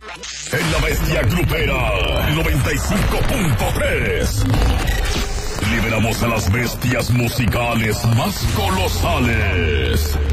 En la bestia grupera 95.3 liberamos a las bestias musicales más colosales.